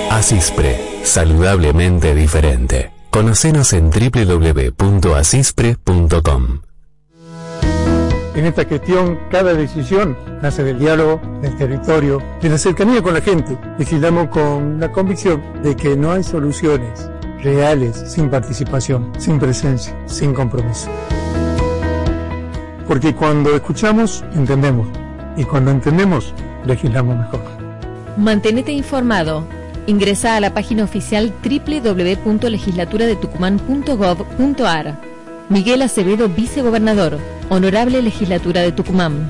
Asispre, saludablemente diferente. Conocenos en www.asispre.com. En esta gestión, cada decisión nace del diálogo, del territorio, de la cercanía con la gente. Legislamos con la convicción de que no hay soluciones reales sin participación, sin presencia, sin compromiso. Porque cuando escuchamos, entendemos. Y cuando entendemos, legislamos mejor. Mantenete informado. Ingresa a la página oficial www.legislaturadetucumán.gov.ar. Miguel Acevedo, vicegobernador. Honorable Legislatura de Tucumán.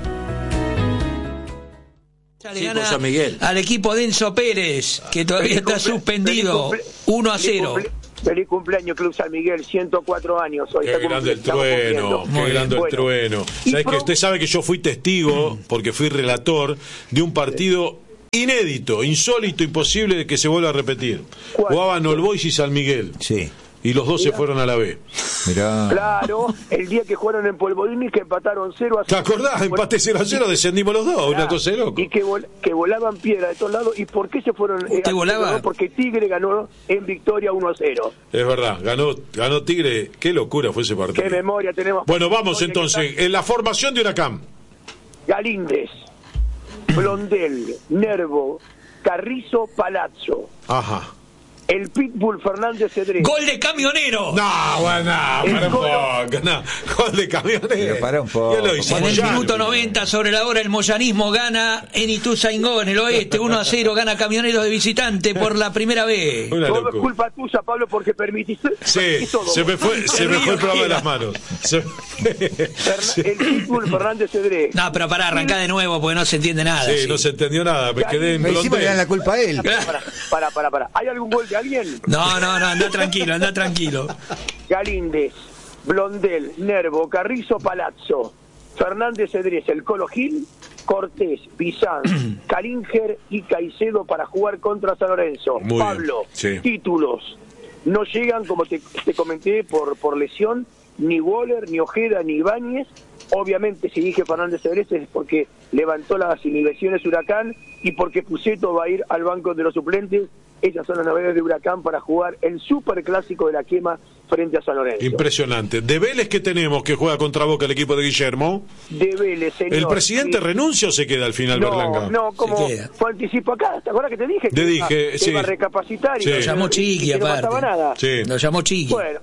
Sí, por San Miguel. Al equipo de Enzo Pérez, que todavía está suspendido, 1-0. Feliz cumpleaños, Club San Miguel, 104 años. Hoy qué grande el trueno, qué grande el trueno. ¿Sabes que usted sabe que yo fui testigo, porque fui relator, de un partido inédito, insólito, imposible de que se vuelva a repetir? Jugaban All Boys y San Miguel. Sí. Y los dos se fueron a la B. Mirá. Claro, el día que jugaron en Polvorini, que empataron 0-0. ¿Te acordás? Empate 0-0, descendimos los dos, una cosa de loco. Y que volaban piedra de todos lados. ¿Y por qué se fueron? ¿Usted volaba? Porque Tigre ganó en victoria 1-0. Es verdad, ganó Tigre. Qué locura fue ese partido. Qué memoria tenemos. Bueno, vamos entonces. En la formación de Huracán. Galíndez, Blondel, Nervo, Carrizo, Palazzo. Ajá. El Pitbull Fernández Cedrés. ¡Gol de Camionero! No, bueno, para un poco. No, gol de Camionero. Pero para un poco. En el minuto 90, sobre la hora, el moyanismo gana en Ituzaingó, en el oeste, 1-0, gana Camioneros de visitante por la primera vez. Todo es culpa tuya, Pablo, porque permitiste. Sí, se me fue el programa de las manos. El Pitbull Fernández Cedrés. No, pero pará, arrancá de nuevo, porque no se entiende nada. Sí, no se entendió nada. Me quedé en Blondel. Me le dan la culpa a él. Para. ¿Hay algún gol de alguien? No, anda tranquilo. Galíndez, Blondel, Nervo, Carrizo, Palazzo, Fernández Cedrés, el Colo Gil, Cortés, Bizán, Calinger y Caicedo para jugar contra San Lorenzo. Muy Pablo, bien, sí. Títulos. No llegan, como te comenté, por lesión, ni Waller, ni Ojeda, ni Ibáñez. Obviamente, si dije Fernández Cedrés es porque levantó las inhibiciones Huracán y porque Puceto va a ir al banco de los suplentes. Esas son las novedades de Huracán para jugar el superclásico de la Quema frente a San Lorenzo. Impresionante. ¿De Vélez que tenemos que juega contra Boca el equipo de Guillermo? De Vélez, señor. ¿El presidente renuncia o se queda al final, Berlanga? No, como fue anticipo acá. ¿Te acuerdas que te dije? Que iba a recapacitar y lo llamó Chiqui, aparte. No pasaba nada. Sí. Lo llamó Chiqui. Bueno,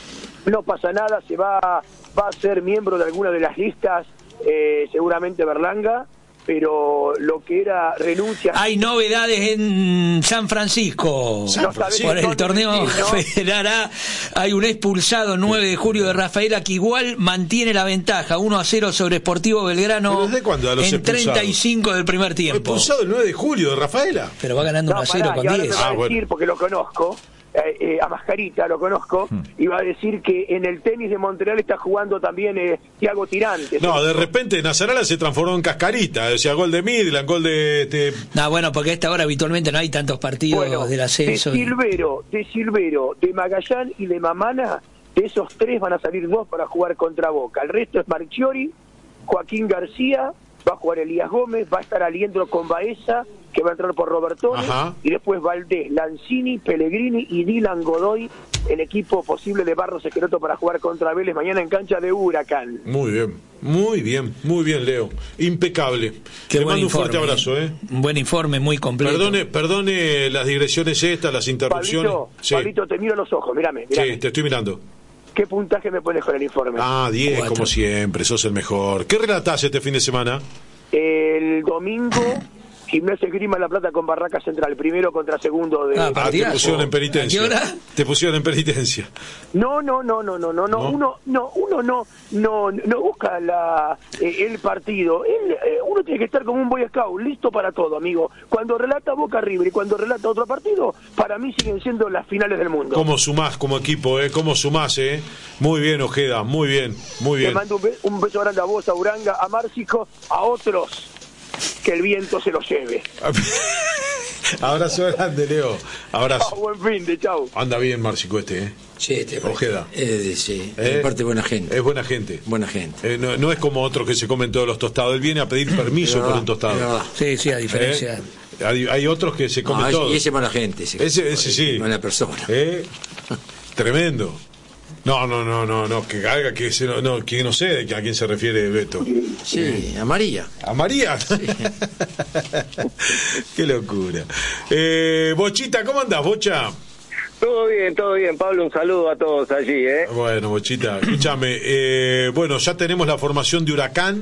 no pasa nada, se va a ser miembro de alguna de las listas, seguramente Berlanga, pero lo que era renuncia... Hay novedades en San Francisco. Por el torneo federal hay un expulsado 9 de julio de Rafaela que igual mantiene la ventaja, 1-0 sobre Sportivo Belgrano. ¿Desde cuándo a los en 35 del primer tiempo? Expulsado el 9 de julio de Rafaela. Pero va ganando 1-0 con 10. Decir, porque lo conozco, a Mascarita lo conozco, y va a decir que en el tenis de Montreal está jugando también Thiago Tirante. No, de repente Nasarala se transformó en Cascarita, o sea, gol de Midland, gol de... No, bueno, porque a esta hora habitualmente no hay tantos partidos del ascenso. De Silvero, de Magallán y de Mamana, de esos tres van a salir dos para jugar contra Boca. El resto es Marchiori, Joaquín García, va a jugar Elías Gómez, va a estar Aliendro con Baeza, que va a entrar por Robertone, y después Valdés, Lanzini, Pellegrini y Dylan Godoy, el equipo posible de Barros Esqueloto para jugar contra Vélez mañana en cancha de Huracán. Muy bien, Leo. Impecable. Qué Le buen mando un fuerte informe. abrazo, Un buen informe, muy completo. Perdone las digresiones estas, las interrupciones. Pablito, te miro a los ojos, mírame. Sí, te estoy mirando. ¿Qué puntaje me pones con el informe? 10, 4. como siempre, sos el mejor. ¿Qué relatás este fin de semana? El domingo, Gimnasia Esgrima de La Plata con Barraca Central, primero contra segundo de... te pusieron en penitencia. ¿A qué hora? Te pusieron en penitencia. No, uno no busca el partido. Uno tiene que estar como un Boy Scout, listo para todo, amigo. Cuando relata Boca River y cuando relata otro partido, para mí siguen siendo las finales del mundo. ¿Cómo sumás como equipo, ¿Cómo sumás, Muy bien, Ojeda, muy bien. Te mando un beso grande a vos, a Uranga, a Márcico, a otros. Que el viento se lo lleve. Abrazo grande, Leo. Abrazo. Buen fin de chau. Anda bien, Márcico, Sí, Ojeda. Sí, aparte buena gente. Es buena gente. Buena gente. No es como otros que se comen todos los tostados. Él viene a pedir permiso por un tostado. Sí, a diferencia. Hay otros que se comen todo. Y ese es mala gente. Ese sí. Mala persona. Tremendo. No, que haga que no sé a quién se refiere Beto. Sí, a María. ¿A María? Sí. Qué locura. Bochita, ¿cómo andás, Bocha? Todo bien, Pablo, un saludo a todos allí, Bueno, Bochita, escúchame, bueno, ya tenemos la formación de Huracán.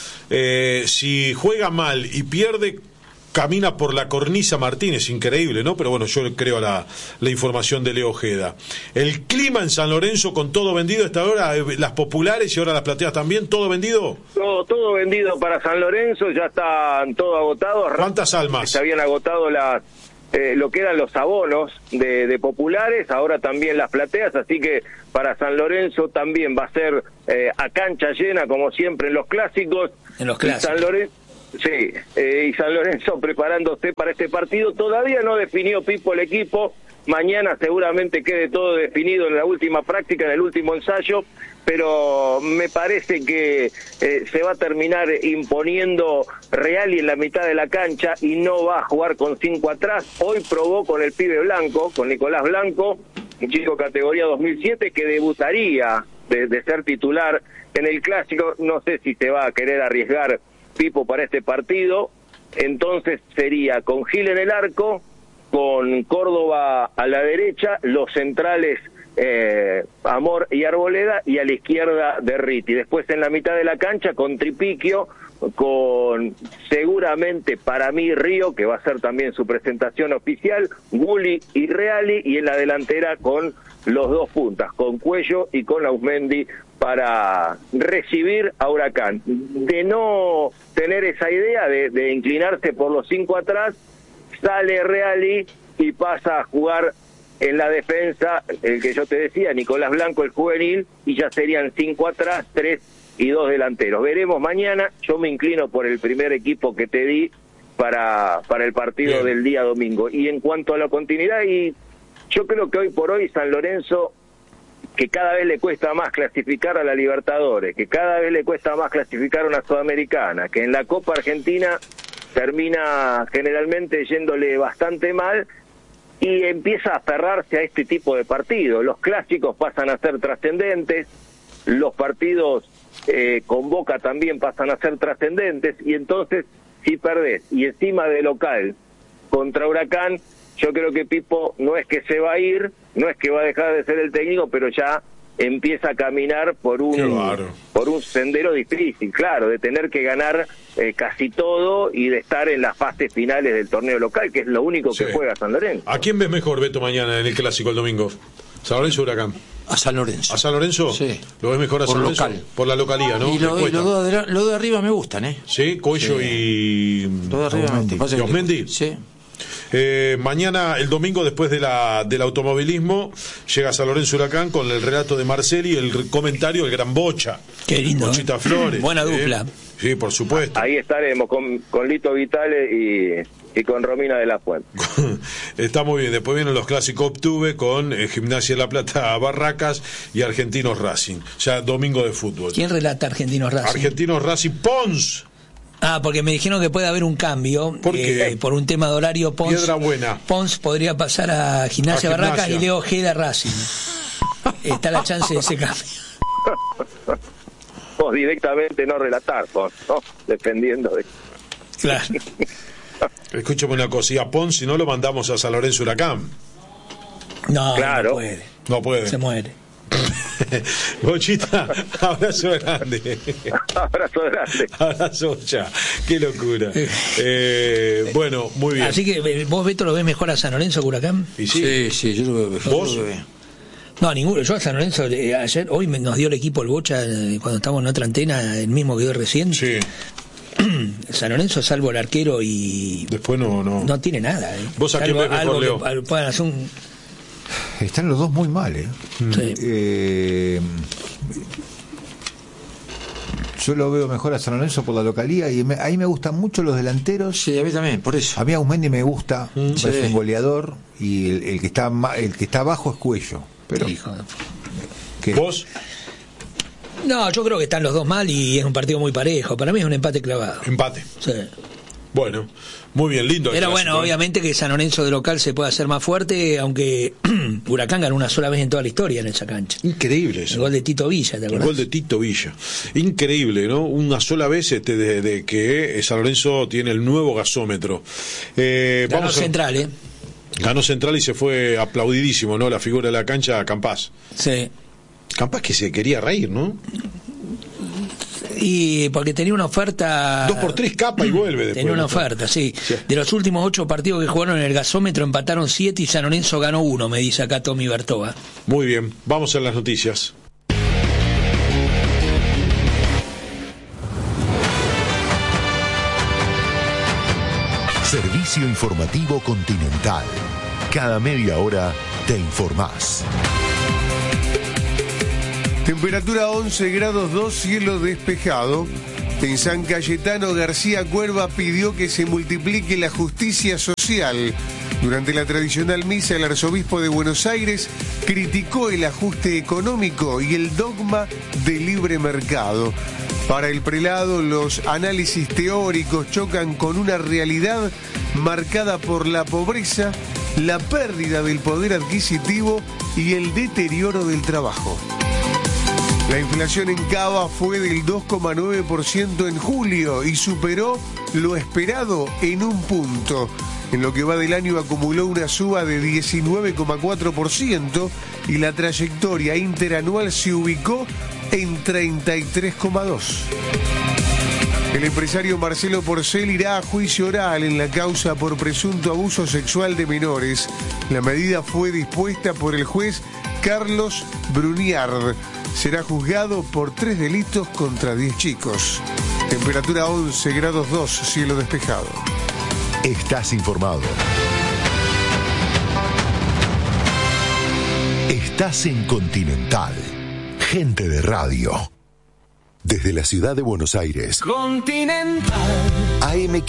Si juega mal y pierde, camina por la cornisa Martínez, increíble, ¿no? Pero bueno, yo creo a la información de Leo Ojeda. El clima en San Lorenzo con todo vendido hasta ahora, las populares y ahora las plateas también, ¿todo vendido? Todo vendido para San Lorenzo, ya están todo agotados. ¿Cuántas almas? Se habían agotado lo que eran los abonos de populares, ahora también las plateas, así que para San Lorenzo también va a ser a cancha llena, como siempre en los clásicos. En los clásicos. Sí, y San Lorenzo preparándose para este partido. Todavía no definió Pipo el equipo. Mañana seguramente quede todo definido en la última práctica, en el último ensayo, pero me parece que se va a terminar imponiendo Reali en la mitad de la cancha y no va a jugar con 5 atrás. Hoy probó con el pibe Blanco, con Nicolás Blanco, un chico categoría 2007 que debutaría de ser titular en el clásico. No sé si se va a querer arriesgar Pipo para este partido, entonces sería con Gil en el arco, con Córdoba a la derecha, los centrales Amor y Arboleda, y a la izquierda Derriti. Después en la mitad de la cancha con Tripiquio, con seguramente para mí Río, que va a ser también su presentación oficial, Gulli y Reali, y en la delantera con los dos puntas, con Cuello y con Ausmendi, para recibir a Huracán. De no tener esa idea de inclinarse por los 5 atrás, sale Reali y pasa a jugar en la defensa, el que yo te decía, Nicolás Blanco, el juvenil, y ya serían 5 atrás, 3 y 2 delanteros. Veremos mañana. Yo me inclino por el primer equipo que te di para el partido del día domingo. Y en cuanto a la continuidad, y yo creo que hoy por hoy San Lorenzo, que cada vez le cuesta más clasificar a la Libertadores, que cada vez le cuesta más clasificar a una Sudamericana, que en la Copa Argentina termina generalmente yéndole bastante mal, y empieza a aferrarse a este tipo de partidos. Los clásicos pasan a ser trascendentes, los partidos con Boca también pasan a ser trascendentes, y entonces si perdés y encima de local contra Huracán, yo creo que Pipo no es que se va a ir, no es que va a dejar de ser el técnico, pero ya empieza a caminar por un sendero difícil, claro, de tener que ganar casi todo y de estar en las fases finales del torneo local, que es lo único que juega San Lorenzo. ¿A quién ves mejor, Beto, mañana en el clásico el domingo? ¿San Lorenzo o Huracán? A San Lorenzo. ¿A San Lorenzo? Sí. ¿Lo ves mejor a San Lorenzo? Local. Por la localía, ¿no? Y los de arriba me gustan, ¿eh? Sí, Cuello y... Los de arriba ¿Y Ausmendi? Sí. Mañana, el domingo, después del automovilismo, llega San Lorenzo Huracán con el relato de Marceli, el comentario del gran Bocha. Qué lindo. Bochita Flores. Buena dupla. Sí, por supuesto. Ahí estaremos con Lito Vitale y con Romina de la Fuente. Está muy bien. Después vienen los clásicos Obtuve con Gimnasia de La Plata Barracas y Argentinos Racing. Ya domingo de fútbol. ¿Quién relata Argentinos Racing? Argentinos Racing Pons. Porque me dijeron que puede haber un cambio. ¿Por qué? Por un tema de horario, Piedra Buena. Pons podría pasar a Gimnasia Barracas y Leo Ojeda Racing. Está la chance de ese cambio. Vos directamente no relatar, vos, ¿no? Dependiendo de... Claro. Escúchame una cosa, y a Pons si no lo mandamos a San Lorenzo Huracán. No, claro. No puede. No puede. Se muere. Bochita, abrazo grande. Abrazo grande. Abrazo ya. Qué locura. Bueno, muy bien. Así que vos, Beto, ¿lo ves mejor a San Lorenzo que Huracán? ¿Y sí? Sí, yo lo veo mejor. ¿Vos? No, ninguno. Yo a San Lorenzo, hoy nos dio el equipo el Bocha cuando estábamos en otra antena, el mismo que dio recién. Sí. San Lorenzo, salvo el arquero y... Después no tiene nada. ¿Vos a quién ves mejor, Leo? Puedan hacer un... Están los dos muy mal, Sí. Yo lo veo mejor a San Lorenzo por la localía y ahí me gustan mucho los delanteros. Sí, a mí también, por eso. A mí Ausmendi me gusta, Sí. es un goleador, y el que está abajo es Cuello. Pero Hijo de... ¿qué? ¿Vos? No, yo creo que están los dos mal y es un partido muy parejo. Para mí es un empate clavado. Empate. Sí. Bueno, muy bien, lindo. Pero bueno, obviamente que San Lorenzo de local se puede hacer más fuerte, aunque Huracán ganó una sola vez en toda la historia en esa cancha. Increíble eso. El gol de Tito Villa, ¿te acordás? El gol de Tito Villa. Increíble, ¿no? Una sola vez de que San Lorenzo tiene el nuevo gasómetro. Ganó Central, Ganó Central y se fue aplaudidísimo, ¿no? La figura de la cancha, Campás. Sí. Campás que se quería reír, ¿no? Y porque tenía una oferta... 2x3 capa y vuelve después. Tenía una oferta, sí. De los últimos 8 partidos que jugaron en el gasómetro, empataron 7 y San Lorenzo ganó 1, me dice acá Tommy Bertoa. Muy bien, vamos a las noticias. Servicio informativo Continental. Cada media hora te informás. Temperatura 11 grados 2, cielo despejado. En San Cayetano, García Cuerva pidió que se multiplique la justicia social. Durante la tradicional misa, el arzobispo de Buenos Aires criticó el ajuste económico y el dogma del libre mercado. Para el prelado, los análisis teóricos chocan con una realidad marcada por la pobreza, la pérdida del poder adquisitivo y el deterioro del trabajo. La inflación en Cava fue del 2,9% en julio y superó lo esperado en un punto. En lo que va del año acumuló una suba de 19,4% y la trayectoria interanual se ubicó en 33,2%. El empresario Marcelo Porcel irá a juicio oral en la causa por presunto abuso sexual de menores. La medida fue dispuesta por el juez Carlos Bruniard. Será juzgado por 3 delitos contra 10 chicos. Temperatura 11 grados 2, cielo despejado. Estás informado. Estás en Continental. Gente de radio. Desde la ciudad de Buenos Aires. Continental. AM